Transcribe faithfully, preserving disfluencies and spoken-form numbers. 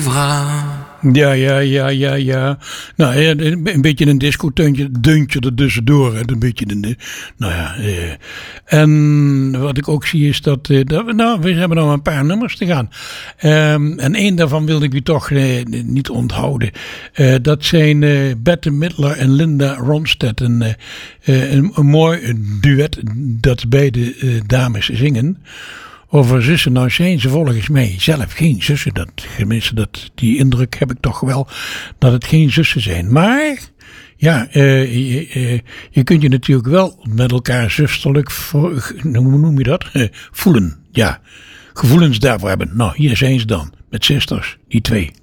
Ja, ja, ja, ja, ja. Nou ja, een beetje een discoteuntje, deuntje er tussendoor. Een beetje een, nou ja. Eh. En wat ik ook zie is dat, eh, dat, nou, we hebben nog een paar nummers te gaan. Um, en één daarvan wilde ik u toch eh, niet onthouden. Uh, dat zijn uh, Bette Midler en Linda Ronstadt. Een, uh, een, een mooi duet dat beide uh, dames zingen. Over zussen, nou zijn ze volgens mij zelf geen zussen. Dat, tenminste, dat, die indruk heb ik toch wel, dat het geen zussen zijn. Maar, ja, uh, je, uh, je kunt je natuurlijk wel met elkaar zusterlijk, voor, hoe noem je dat? Uh, voelen, ja. Gevoelens daarvoor hebben. Nou, hier zijn ze dan, met zusters, die twee.